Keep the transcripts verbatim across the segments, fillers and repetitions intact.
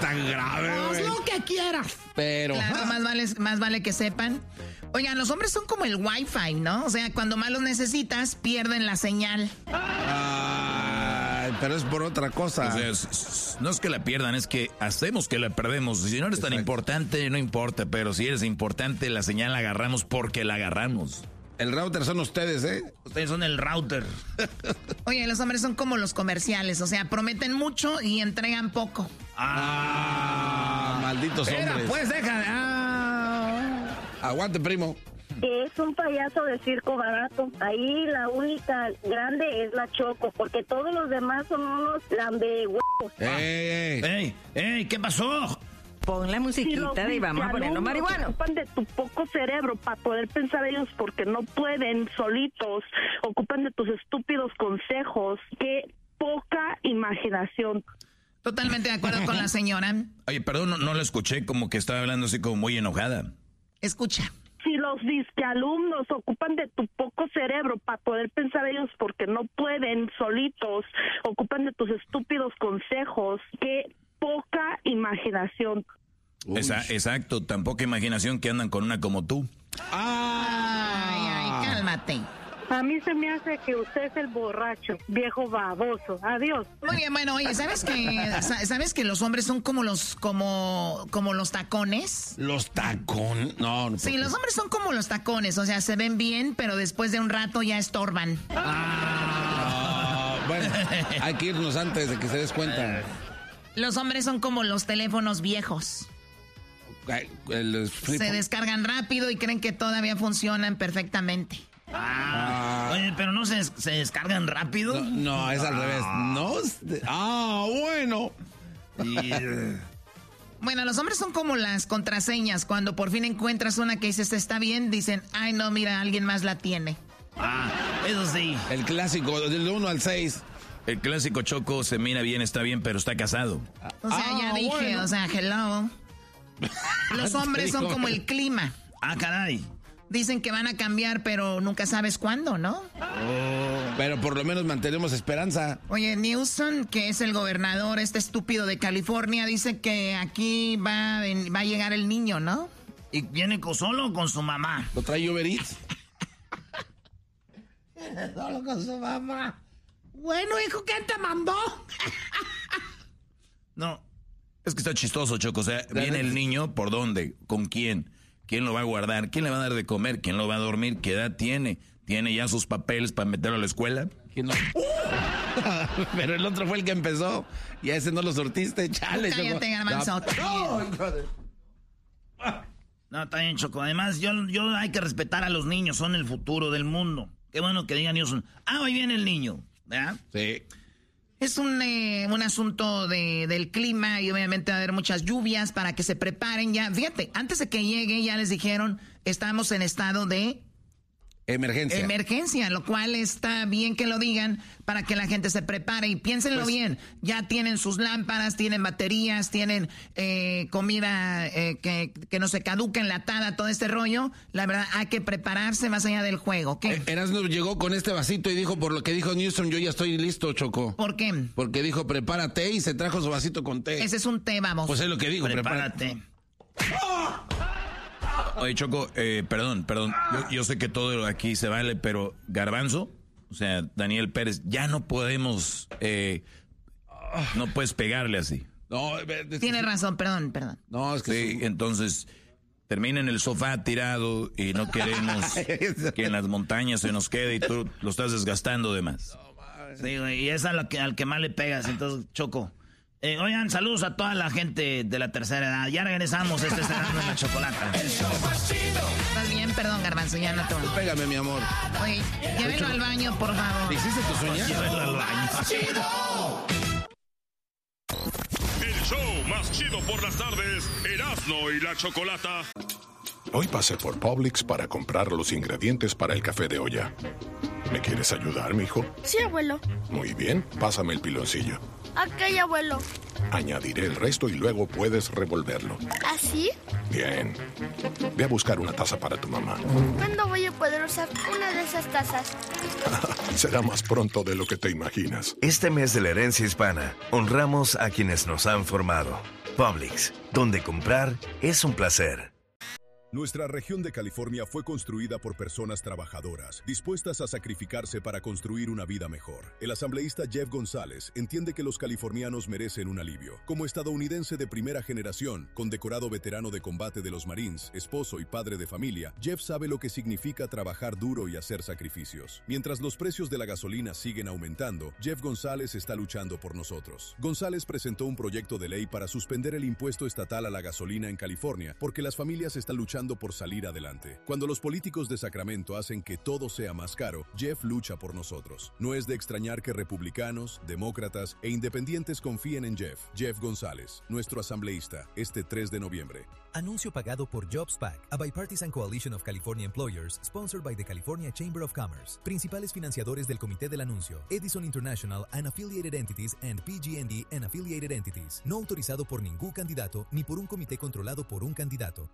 tan grave, Haz lo que quieras. Pero... Claro, más vale, más vale que sepan. Oigan, los hombres son como el Wi-Fi, ¿no? O sea, cuando más los necesitas, pierden la señal. Ay, pero es por otra cosa. O sea, es- es- no es que la pierdan, es que hacemos que la perdemos. Si no eres tan Exacto. importante, no importa. Pero si eres importante, la señal la agarramos porque la agarramos. El router son ustedes, ¿eh? Ustedes son el router. Oye, los hombres son como los comerciales. O sea, prometen mucho y entregan poco. Ah, malditos Espera, hombres. pues deja. Ah. Aguante, primo. Es un payaso de circo barato. Ahí la única grande es la Choco, porque todos los demás son unos lambehuevos. Ey, ey. ¡Ey! ¡Ey! ¿Qué pasó? Pon la musiquita y vamos a ponernos marihuana. Ocupan de tu poco cerebro para poder pensar ellos porque no pueden solitos. Ocupan de tus estúpidos consejos. Qué poca imaginación. Totalmente de acuerdo con la señora. Oye, perdón, no, no la escuché, como que estaba hablando así como muy enojada. Escucha. Si los disquealumnos ocupan de tu poco cerebro para poder pensar ellos porque no pueden solitos, ocupan de tus estúpidos consejos. Qué poca imaginación. Esa- exacto, tan poca imaginación que andan con una como tú. Ay, ay, cálmate. A mí se me hace que usted es el borracho, viejo baboso. Adiós. Muy bien, bueno, oye, ¿sabes que sa- sabes que los hombres son como los como como los tacones? Los tacones. No, no. Sí, los hombres son como los tacones, o sea, se ven bien, pero después de un rato ya estorban. Ah, bueno, hay que irnos antes de que se des cuenta. Los hombres son como los teléfonos viejos. Ay, el flip- Se descargan rápido y creen que todavía funcionan perfectamente. Ah. Oye, pero no se, se descargan rápido. No, no, es al revés. No. Ah, bueno. Y, Bueno, los hombres son como las contraseñas. Cuando por fin encuentras una que dices está bien, dicen, ay no, mira, alguien más la tiene. ah, eso sí. El clásico, del uno al seis. El clásico Choco se mira bien, está bien, pero está casado. O sea, Ah, ya dije, bueno. o sea, hello. Los hombres son como el clima. Ah, caray. Dicen que van a cambiar, pero nunca sabes cuándo, ¿no? Pero por lo menos mantenemos esperanza. Oye, Newsom, que es el gobernador, este estúpido de California, dice que aquí va, a ven- va a llegar el niño, ¿no? ¿Y viene con- solo o con su mamá? ¿Lo trae Uber Eats? Solo con su mamá. Bueno, hijo, ¿quién te mandó? No. Es que está chistoso, Choco. O sea, viene el niño, ¿por dónde? ¿Con quién? ¿Quién lo va a guardar? ¿Quién le va a dar de comer? ¿Quién lo va a dormir? ¿Qué edad tiene? ¿Tiene ya sus papeles para meterlo a la escuela? ¿Quién no? Pero el otro fue el que empezó. Y a ese no lo surtiste. Chale, Cállate, Choco. Garbanzo. No, hijo de- No, está bien, Choco. Además, yo, yo hay que respetar a los niños. Son el futuro del mundo. Qué bueno que digan ellos. Ah, ahí viene el niño. ¿Verdad? Sí. Es un, eh, un asunto de, del clima y obviamente va a haber muchas lluvias para que se preparen ya. Fíjate, antes de que llegue ya les dijeron, estamos en estado de Emergencia. emergencia, lo cual está bien que lo digan para que la gente se prepare y piénsenlo Pues- bien. Ya tienen sus lámparas, tienen baterías, tienen eh, comida eh, que, que no se caduca, enlatada, todo este rollo. La verdad, hay que prepararse más allá del juego. ¿Qué? Eh, Erasmo llegó con este vasito y dijo, por lo que dijo Newsom, yo ya estoy listo, Choco. ¿Por qué? Porque dijo, prepárate y se trajo su vasito con té. Ese es un té, vamos. Pues es lo que dijo, prepárate. Prepárate. Oye, Choco, eh, perdón, perdón. Yo, yo sé que todo aquí se vale, pero Garbanzo, o sea, Daniel Pérez, ya no podemos, eh, no puedes pegarle así. No, eh, es- Tiene razón, perdón, perdón. No, es que Sí, su- entonces termina en el sofá tirado y no queremos que en las montañas se nos quede y tú lo estás desgastando de más. Sí, güey, y es a lo que, al que más le pegas, entonces, Choco. Eh, oigan, saludos a toda la gente de la tercera edad. Ya regresamos, este es Erasmo en la Chocolata. ¿Estás bien? Perdón, Garbanzo, ya no te voy. Pégame, mi amor. Oye, llévenlo al baño, por favor. ¿Hiciste tus uñas? Llévenlo al baño. El show más chido por las tardes, Erasmo y la Chocolata. Hoy pasé por Publix para comprar los ingredientes para el café de olla. ¿Me quieres ayudar, mijo? Sí, abuelo. Muy bien, pásame el piloncillo. Ok, abuelo. Añadiré el resto y luego puedes revolverlo. ¿Así? Bien. Ve a buscar una taza para tu mamá. ¿Cuándo voy a poder usar una de esas tazas? Será más pronto de lo que te imaginas. Este mes de la herencia hispana, honramos a quienes nos han formado. Publix, donde comprar es un placer. Nuestra región de California fue construida por personas trabajadoras, dispuestas a sacrificarse para construir una vida mejor. El asambleísta Jeff González entiende que los californianos merecen un alivio. Como estadounidense de primera generación, condecorado veterano de combate de los Marines, esposo y padre de familia, Jeff sabe lo que significa trabajar duro y hacer sacrificios. Mientras los precios de la gasolina siguen aumentando, Jeff González está luchando por nosotros. González presentó un proyecto de ley para suspender el impuesto estatal a la gasolina en California, porque las familias están luchando por salir adelante. Cuando los políticos de Sacramento hacen que todo sea más caro, Jeff lucha por nosotros. No es de extrañar que republicanos, demócratas e independientes confíen en Jeff. Jeff González, nuestro asambleísta, este tres de noviembre. Anuncio pagado por JobsPac, a bipartisan coalition of California employers, sponsored by the California Chamber of Commerce. Principales financiadores del comité del anuncio: Edison International and Affiliated Entities and P G and E and Affiliated Entities. No autorizado por ningún candidato ni por un comité controlado por un candidato.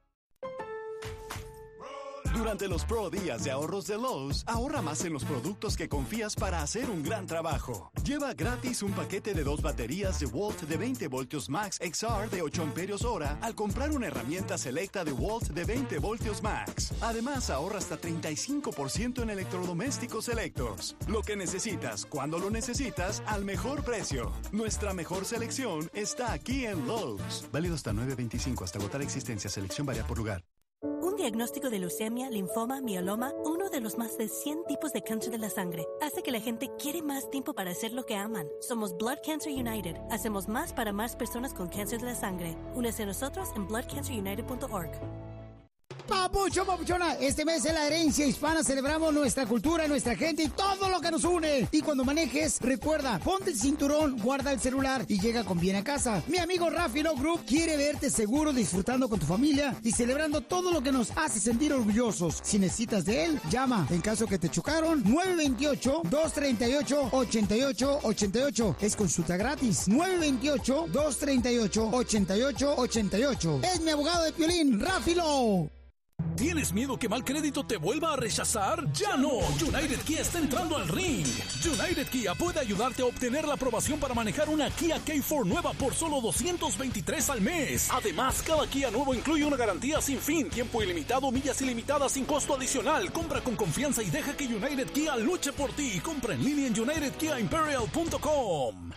Durante los Pro Días de Ahorros de Lowe's, ahorra más en los productos que confías para hacer un gran trabajo. Lleva gratis un paquete de dos baterías DeWalt de veinte voltios Max X R de ocho amperios hora al comprar una herramienta selecta DeWalt de veinte voltios Max. Además, ahorra hasta treinta y cinco por ciento en electrodomésticos selectos. Lo que necesitas, cuando lo necesitas, al mejor precio. Nuestra mejor selección está aquí en Lowe's. Válido hasta nueve veinticinco, hasta agotar existencia. Selección varía por lugar. Un diagnóstico de leucemia, linfoma, mieloma, uno de los más de cien tipos de cáncer de la sangre, hace que la gente quiere más tiempo para hacer lo que aman. Somos Blood Cancer United. Hacemos más para más personas con cáncer de la sangre. Únese a nosotros en blood cancer united punto org. Papucho, papuchona, este mes en la herencia hispana celebramos nuestra cultura, nuestra gente y todo lo que nos une. Y cuando manejes, recuerda, ponte el cinturón, guarda el celular y llega con bien a casa. Mi amigo Rafi Love Group quiere verte seguro, disfrutando con tu familia y celebrando todo lo que nos hace sentir orgullosos. Si necesitas de él, llama. En caso que te chocaron, nueve veintiocho, dos treinta y ocho, ochenta y ocho ochenta y ocho. Es consulta gratis. nueve veintiocho, dos treinta y ocho, ochenta y ocho ochenta y ocho. Es mi abogado de Piolín, Rafi Love. ¿Tienes miedo que mal crédito te vuelva a rechazar? ¡Ya no! United Kia está entrando al ring. United Kia puede ayudarte a obtener la aprobación para manejar una Kia K cuatro nueva por solo doscientos veintitrés al mes. Además, cada Kia nuevo incluye una garantía sin fin, tiempo ilimitado, millas ilimitadas sin costo adicional. Compra con confianza y deja que United Kia luche por ti. Compra en línea en united kia imperial punto com.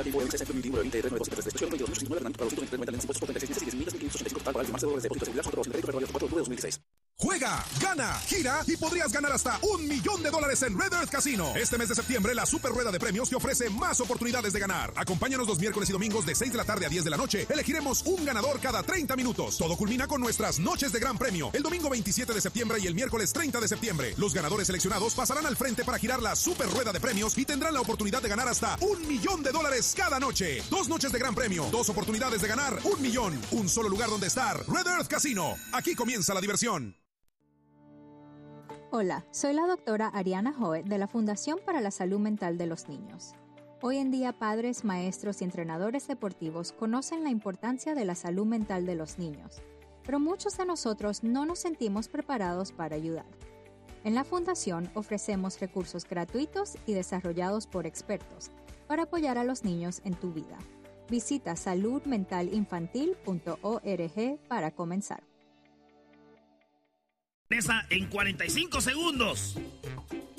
Juega, gana, gira y podrías ganar hasta un millón de dólares en Red Earth Casino. Este mes de septiembre, la super rueda de premios te ofrece más oportunidades de ganar. Acompáñanos los miércoles y domingos de seis de la tarde a diez de la noche. Elegiremos un ganador cada treinta minutos. Todo culmina con nuestras noches de gran premio, el domingo veintisiete de septiembre y el miércoles treinta de septiembre. Los ganadores seleccionados pasarán al frente para girar la super rueda de premios y tendrán la oportunidad de ganar hasta un millón de dólares cada noche. Dos noches de gran premio, dos oportunidades de ganar un millón. Un solo lugar donde estar. Red Earth Casino. Aquí comienza la diversión. Hola, soy la doctora Ariana Hoe de la Fundación para la Salud Mental de los Niños. Hoy en día, padres, maestros y entrenadores deportivos conocen la importancia de la salud mental de los niños, pero muchos de nosotros no nos sentimos preparados para ayudar. En la Fundación ofrecemos recursos gratuitos y desarrollados por expertos para apoyar a los niños en tu vida. Visita salud mental infantil punto org para comenzar. Esa en cuarenta y cinco segundos.